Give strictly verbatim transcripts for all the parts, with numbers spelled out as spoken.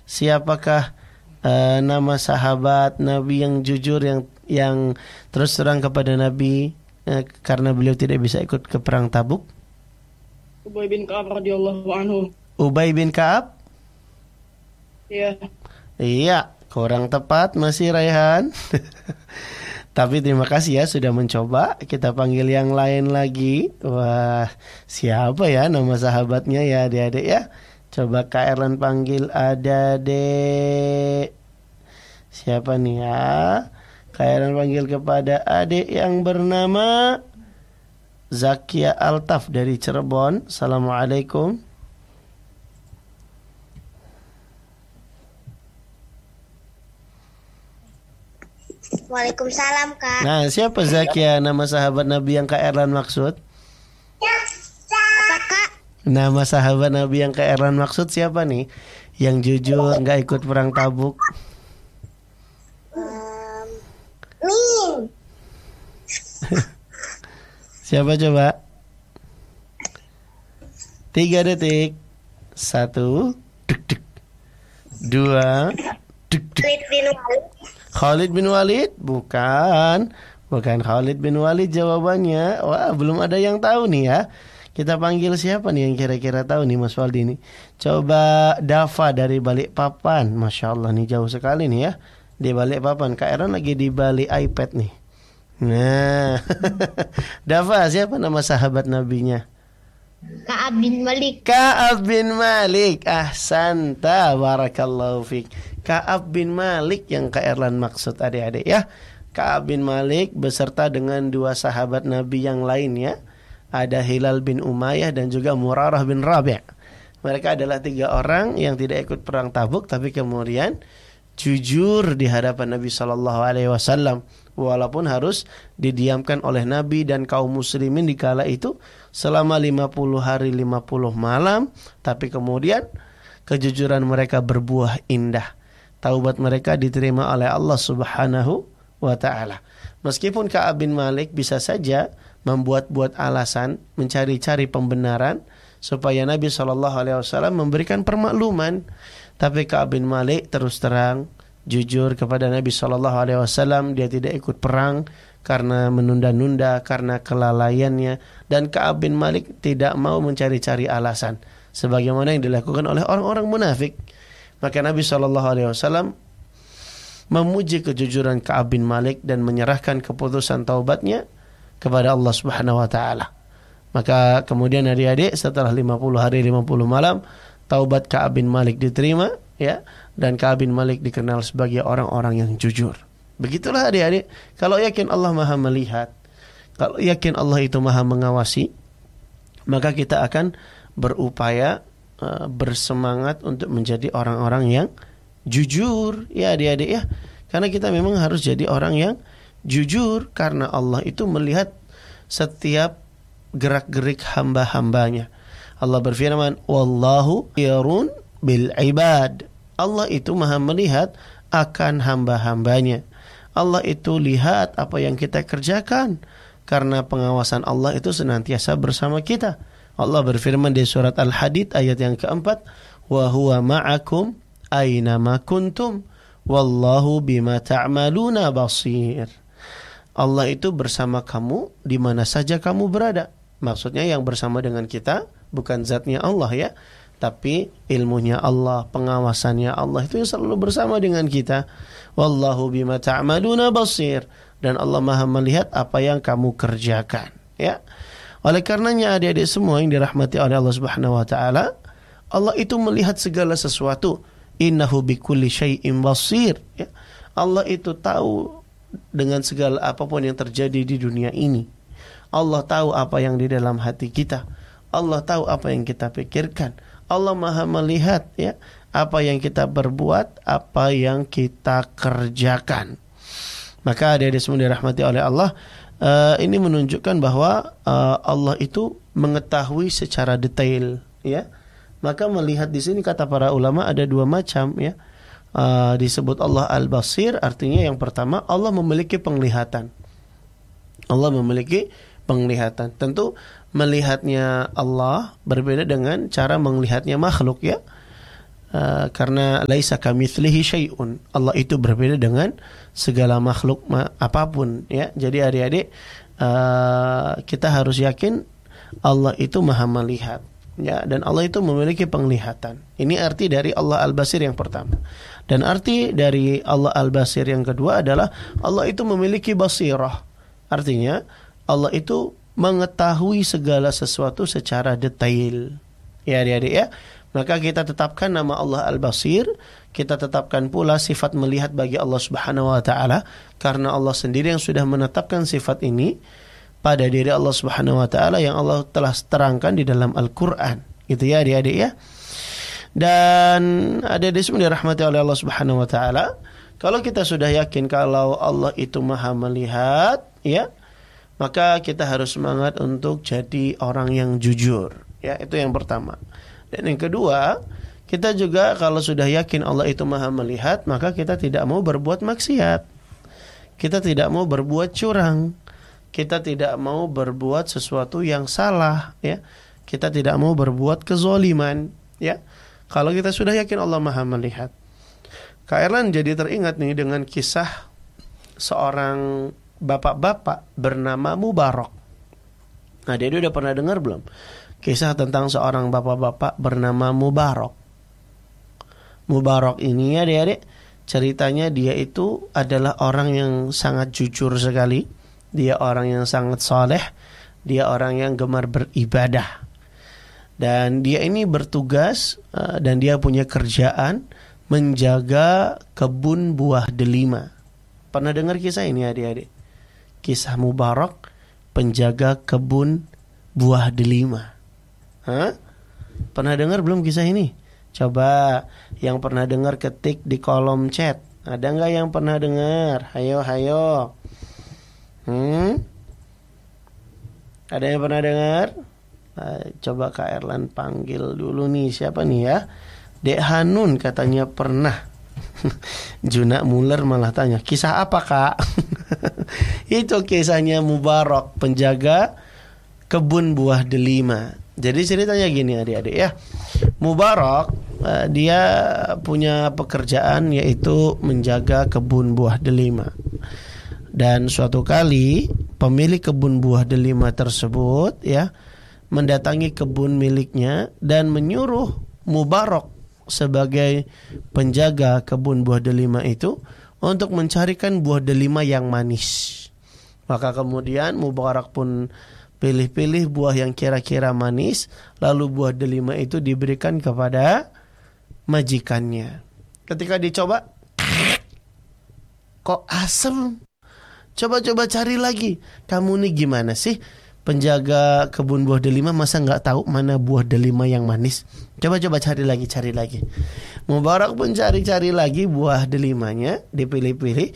siapakah uh, nama sahabat Nabi yang jujur, yang yang terus terang kepada Nabi uh, karena beliau tidak bisa ikut ke perang Tabuk? Ubay bin Ka'ab radhiyallahu anhu. Ubay bin Ka'ab? Iya. Iya, kurang tepat masih Raihan. Tapi terima kasih ya sudah mencoba. Kita panggil yang lain lagi. Wah, siapa ya nama sahabatnya ya adik-adik ya? Coba Kak Erlan panggil adik. Siapa nih ya? Kak Erlan panggil kepada adik yang bernama Zakia Altaf dari Cirebon. Assalamualaikum. Waalaikumsalam, Kak. Nah, siapa Zakia nama sahabat Nabi yang Kak Erlan maksud? Apa, Kak? Nama sahabat Nabi yang Kak Erlan maksud siapa nih? Yang jujur nggak ikut perang Tabuk. Um, Min. Siapa coba? Tiga detik. Satu. Dek dek. Dua. Dek dek. Khalid bin Walid. Khalid bin Walid? Bukan. Bukan Khalid bin Walid jawabannya. Wah, belum ada yang tahu nih ya. Kita panggil siapa nih yang kira-kira tahu nih Mas Waldi nih. Coba Dava dari Balikpapan. Masya Allah nih jauh sekali nih ya. Di Balikpapan. Kak Eran lagi di balik iPad nih. Nah. Dava, siapa nama sahabat nabinya? Ka'ab bin Malik. Ka'ab bin Malik. Ahsanta, barakallahu fiik. Ka'ab bin Malik yang Kak Erlan maksud adik-adik ya. Ka'ab bin Malik beserta dengan dua sahabat Nabi yang lainnya. Ada Hilal bin Umayyah dan juga Murarah bin Rabi'. Mereka adalah tiga orang yang tidak ikut perang Tabuk, tapi kemudian jujur di hadapan Nabi Shallallahu Alaihi Wasallam, walaupun harus didiamkan oleh Nabi dan kaum muslimin di kala itu selama lima puluh hari lima puluh malam, tapi kemudian kejujuran mereka berbuah indah. Taubat mereka diterima oleh Allah Subhanahu wa taala. Meskipun Ka'ab bin Malik bisa saja membuat-buat alasan, mencari-cari pembenaran supaya Nabi shallallahu alaihi wasallam memberikan permakluman, tapi Ka'ab bin Malik terus terang jujur kepada Nabi shallallahu alaihi wasallam. Dia tidak ikut perang karena menunda-nunda, karena kelalaiannya, dan Ka'ab bin Malik tidak mau mencari-cari alasan sebagaimana yang dilakukan oleh orang-orang munafik. Maka Nabi shallallahu alaihi wasallam memuji kejujuran Ka'ab bin Malik dan menyerahkan keputusan taubatnya kepada Allah Subhanahu wa taala. Maka kemudian adik-adik setelah lima puluh hari lima puluh malam, taubat Ka'ab bin Malik diterima ya, dan Ka'ab bin Malik dikenal sebagai orang-orang yang jujur. Begitulah adik-adik, kalau yakin Allah Maha melihat, kalau yakin Allah itu Maha mengawasi, maka kita akan berupaya uh, bersemangat untuk menjadi orang-orang yang jujur ya adik-adik ya. Karena kita memang harus jadi orang yang jujur, karena Allah itu melihat setiap gerak-gerik hamba-hambanya. Allah berfirman, wallahu yarun bil ibad. Allah itu Maha melihat akan hamba-hambanya. Allah itu lihat apa yang kita kerjakan, karena pengawasan Allah itu senantiasa bersama kita. Allah berfirman di surat Al-Hadid ayat yang keempat, wa huwa ma'akum aynama kuntum wallahu bima ta'maluna basir. Allah itu bersama kamu di mana saja kamu berada. Maksudnya yang bersama dengan kita bukan zatnya Allah ya, tapi ilmunya Allah, pengawasannya Allah itu yang selalu bersama dengan kita. Wallahu bima ta'maluna basir, dan Allah Maha melihat apa yang kamu kerjakan ya. Oleh karenanya adik-adik semua yang dirahmati oleh Allah Subhanahu wa taala, Allah itu melihat segala sesuatu. Innahu bikulli syai'in basir ya. Allah itu tahu dengan segala apapun yang terjadi di dunia ini. Allah tahu apa yang di dalam hati kita. Allah tahu apa yang kita pikirkan. Allah Maha melihat ya apa yang kita berbuat, apa yang kita kerjakan. Maka adik-adik semua dirahmati oleh Allah, uh, ini menunjukkan bahwa uh, Allah itu mengetahui secara detail ya. Maka melihat di sini kata para ulama ada dua macam ya. Uh, disebut Allah Al-Basir, artinya yang pertama Allah memiliki penglihatan. Allah memiliki penglihatan. Tentu melihatnya Allah berbeda dengan cara melihatnya makhluk ya. Uh, karena laisa kamitslihi syai'un. Allah itu berbeda dengan segala makhluk ma- apapun ya. Jadi adik-adik uh, kita harus yakin Allah itu Maha melihat ya, dan Allah itu memiliki penglihatan. Ini arti dari Allah Al-Basir yang pertama. Dan arti dari Allah Al-Basir yang kedua adalah Allah itu memiliki basirah. Artinya Allah itu mengetahui segala sesuatu secara detail. Ya adik-adik ya. Maka kita tetapkan nama Allah Al-Basir, kita tetapkan pula sifat melihat bagi Allah Subhanahu wa taala, karena Allah sendiri yang sudah menetapkan sifat ini pada diri Allah Subhanahu wa taala yang Allah telah terangkan di dalam Al-Qur'an. Gitu ya adik-adik ya. Dan adik-adik semua dirahmati oleh Allah Subhanahu wa taala, kalau kita sudah yakin kalau Allah itu Maha melihat, ya, maka kita harus semangat untuk jadi orang yang jujur. Ya, itu yang pertama. Dan yang kedua, kita juga kalau sudah yakin Allah itu Maha melihat, maka kita tidak mau berbuat maksiat. Kita tidak mau berbuat curang. Kita tidak mau berbuat sesuatu yang salah, ya. Kita tidak mau berbuat kezaliman, ya. Kalau kita sudah yakin Allah Maha melihat. Kak Erlan jadi teringat nih dengan kisah seorang bapak-bapak bernama Mubarak. Nah, dia udah pernah dengar belum? Kisah tentang seorang bapak-bapak bernama Mubarak. Mubarak ini ya adik-adik, ceritanya dia itu adalah orang yang sangat jujur sekali. Dia orang yang sangat soleh. Dia orang yang gemar beribadah. Dan dia ini bertugas uh, dan dia punya kerjaan menjaga kebun buah delima. Pernah dengar kisah ini adik-adik? Kisah Mubarak, penjaga kebun buah delima. Hah? Pernah dengar belum kisah ini? Coba yang pernah dengar ketik di kolom chat. Ada nggak yang pernah dengar? Hayo, hayo. Hmm? Ada yang pernah dengar? Nah, coba Kak Erlan panggil dulu nih. Siapa nih ya? Dek Hanun katanya pernah. Juna Muller malah tanya, kisah apa Kak? Itu kisahnya Mubarak, penjaga kebun buah delima. Jadi ceritanya gini adik-adik ya. Mubarak uh, dia punya pekerjaan yaitu menjaga kebun buah delima. Dan suatu kali pemilik kebun buah delima tersebut ya mendatangi kebun miliknya dan menyuruh Mubarak sebagai penjaga kebun buah delima itu untuk mencarikan buah delima yang manis. Maka kemudian Mubarak pun pilih-pilih buah yang kira-kira manis, lalu buah delima itu diberikan kepada majikannya. Ketika dicoba, kok asem? Coba-coba cari lagi. Kamu nih gimana sih? Penjaga kebun buah delima masa nggak tahu mana buah delima yang manis? Coba-coba cari lagi, cari lagi. Mubarak pun cari-cari lagi buah delimanya, dipilih-pilih.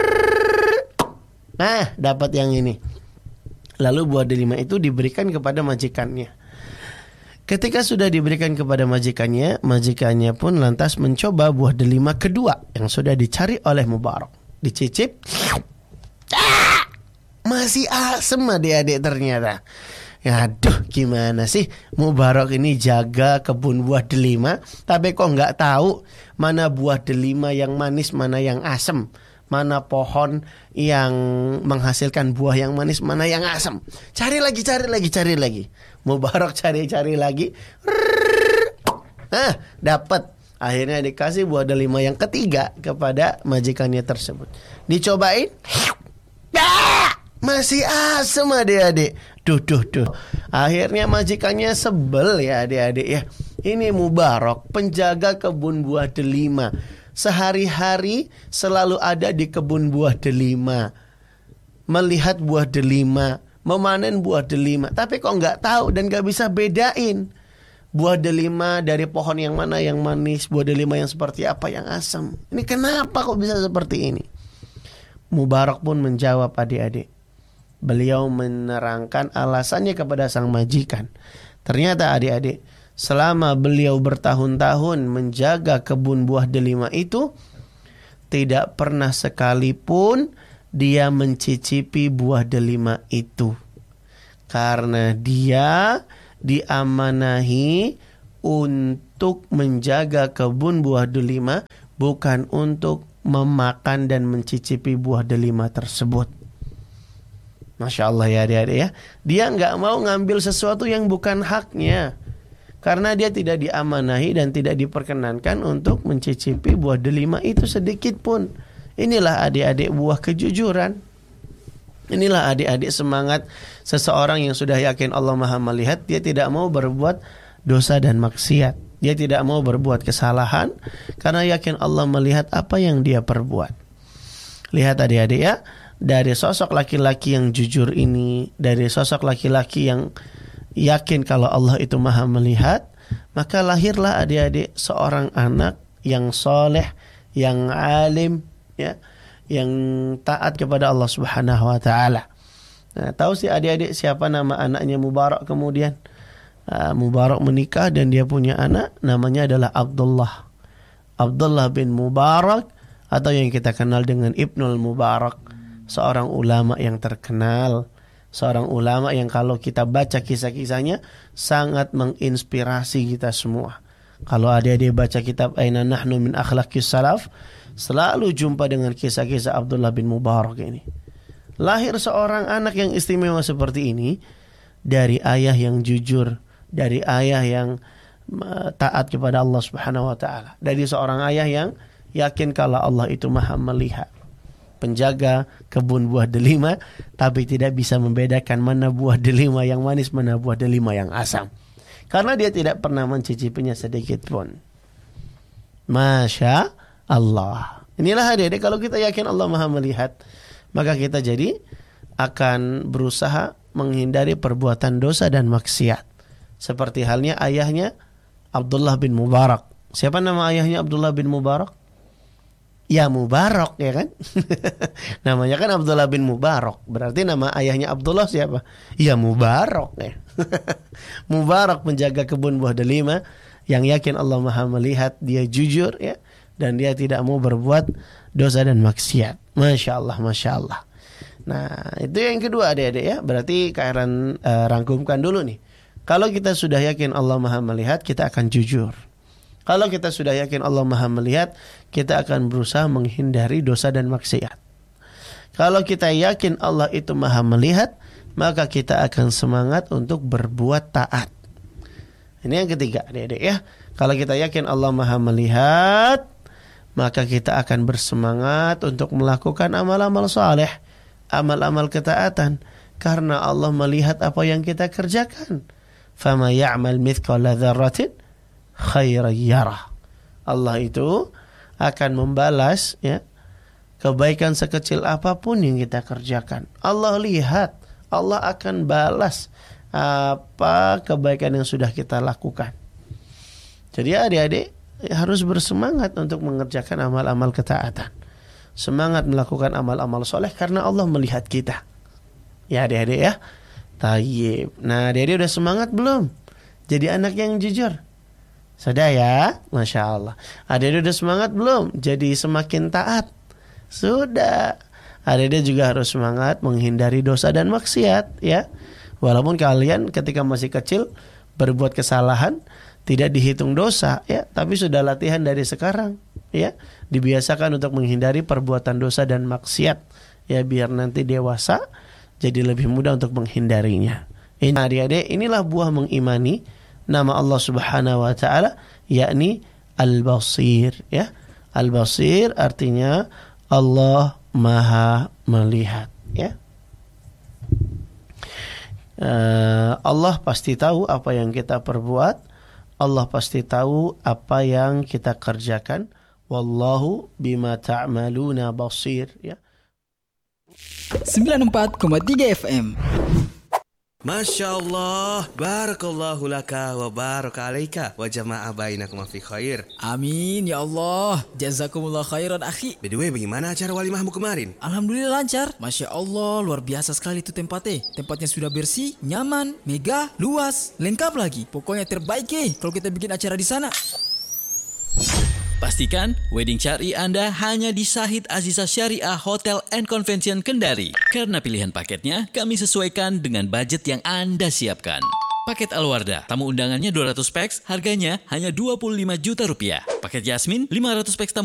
Nah, dapat yang ini. Lalu buah delima itu diberikan kepada majikannya. Ketika sudah diberikan kepada majikannya, majikannya pun lantas mencoba buah delima kedua yang sudah dicari oleh Mubarak. Dicicip, ah, masih asem adik-adik ternyata. Ya, aduh, gimana sih Mubarak ini jaga kebun buah delima, tapi kok nggak tahu mana buah delima yang manis, mana yang asem. Mana pohon yang menghasilkan buah yang manis, mana yang asam. Cari lagi, cari lagi, cari lagi. Mubarak cari-cari lagi. Nah, dapat. Akhirnya dikasih buah delima yang ketiga kepada majikannya tersebut. Dicobain. Ah, masih asam adik-adik. Duh, duh, duh. Akhirnya majikannya sebel ya adik-adik ya. Ini Mubarak, penjaga kebun buah delima. Sehari-hari selalu ada di kebun buah delima, melihat buah delima, memanen buah delima, tapi kok nggak tahu dan nggak bisa bedain buah delima dari pohon yang mana yang manis, buah delima yang seperti apa yang asam. Ini kenapa kok bisa seperti ini? Mubarak pun menjawab adik-adik. Beliau menerangkan alasannya kepada sang majikan. Ternyata adik-adik, selama beliau bertahun-tahun menjaga kebun buah delima itu, tidak pernah sekalipun dia mencicipi buah delima itu. Karena dia diamanahi untuk menjaga kebun buah delima, bukan untuk memakan dan mencicipi buah delima tersebut. Masya Allah ya adik-adik ya. Dia nggak mau ngambil sesuatu yang bukan haknya, karena dia tidak diamanahi dan tidak diperkenankan untuk mencicipi buah delima itu sedikit pun. Inilah adik-adik buah kejujuran. Inilah adik-adik semangat seseorang yang sudah yakin Allah Maha melihat. Dia tidak mau berbuat dosa dan maksiat. Dia tidak mau berbuat kesalahan karena yakin Allah melihat apa yang dia perbuat. Lihat adik-adik ya, dari sosok laki-laki yang jujur ini, dari sosok laki-laki yang yakin kalau Allah itu Maha melihat, maka lahirlah adik-adik seorang anak yang soleh, yang alim, ya, yang taat kepada Allah Subhanahu wa taala. Nah, tahu sih adik-adik siapa nama anaknya Mubarak kemudian? Uh, Mubarak menikah dan dia punya anak, namanya adalah Abdullah. Abdullah bin Mubarak, atau yang kita kenal dengan Ibnul Mubarak, seorang ulama yang terkenal, seorang ulama yang kalau kita baca kisah-kisahnya sangat menginspirasi kita semua. Kalau adik-adik baca kitab Aina Nahnu min Akhlaqis Salaf, selalu jumpa dengan kisah-kisah Abdullah bin Mubarak ini. Lahir seorang anak yang istimewa seperti ini dari ayah yang jujur, dari ayah yang taat kepada Allah Subhanahu wa taala, dari seorang ayah yang yakin kalau Allah itu Maha melihat. Penjaga kebun buah delima, tapi tidak bisa membedakan mana buah delima yang manis, mana buah delima yang asam, karena dia tidak pernah mencicipinya sedikit pun. Masya Allah. Inilah adik-adik, kalau kita yakin Allah Maha melihat, maka kita jadi akan berusaha menghindari perbuatan dosa dan maksiat. Seperti halnya ayahnya Abdullah bin Mubarak. Siapa nama ayahnya Abdullah bin Mubarak? Ya Mubarak, ya kan? Namanya kan Abdullah bin Mubarak. Berarti nama ayahnya Abdullah siapa? Ya Mubarak, ya. Mubarak menjaga kebun buah delima, yang yakin Allah Maha melihat, dia jujur ya, dan dia tidak mau berbuat dosa dan maksiat. Masya Allah, Masya Allah. Nah, itu yang kedua adik-adik ya. Berarti Kairan uh, rangkumkan dulu nih. Kalau kita sudah yakin Allah Maha melihat, kita akan jujur. Kalau kita sudah yakin Allah Maha melihat, kita akan berusaha menghindari dosa dan maksiat. Kalau kita yakin Allah itu Maha melihat, maka kita akan semangat untuk berbuat taat. Ini yang ketiga adik-adik ya. Kalau kita yakin Allah Maha melihat, maka kita akan bersemangat untuk melakukan amal-amal saleh, amal-amal ketaatan, karena Allah melihat apa yang kita kerjakan. Fama ya'mal mithqala dzarratin khairan yarah. Allah itu akan membalas ya kebaikan sekecil apapun yang kita kerjakan. Allah lihat, Allah akan balas apa kebaikan yang sudah kita lakukan. Jadi adik-adik harus bersemangat untuk mengerjakan amal-amal ketaatan. Semangat melakukan amal-amal soleh karena Allah melihat kita. Ya adik-adik ya. Tayyib. Nah, adik-adik udah semangat belum? Jadi anak yang jujur. Sudah ya? Masya Allah. Adik-adik udah semangat belum? Jadi semakin taat. Sudah. Adik-adik juga harus semangat menghindari dosa dan maksiat ya. Walaupun kalian ketika masih kecil berbuat kesalahan tidak dihitung dosa ya, tapi sudah latihan dari sekarang ya, dibiasakan untuk menghindari perbuatan dosa dan maksiat ya, biar nanti dewasa jadi lebih mudah untuk menghindarinya. Ini adik-adik, inilah buah mengimani nama Allah Subhanahu wa taala, yakni Al-Basir ya. Al-Basir artinya Allah Maha melihat ya. Uh, Allah pasti tahu apa yang kita perbuat. Allah pasti tahu apa yang kita kerjakan. Wallahu bima ta'maluna basir ya. sembilan puluh empat koma tiga F M. Masya Allah, barakallahu laka wa baraka alaika wa jama'a bainakum fi khair. Amin ya Allah, jazakumullah khairan akhi. By the way, bagaimana acara walimahmu kemarin? Alhamdulillah lancar. Masya Allah, luar biasa sekali itu tempatnya. Tempatnya sudah bersih, nyaman, megah, luas, lengkap lagi. Pokoknya terbaik ya kalau kita bikin acara di sana. Pastikan wedding syari Anda hanya di Sahid Aziza Syariah Hotel and Convention Kendari. Karena pilihan paketnya kami sesuaikan dengan budget yang Anda siapkan. Paket Alwarda, tamu undangannya dua ratus peks, harganya hanya dua puluh lima juta rupiah. Paket Yasmin, lima ratus peks tamu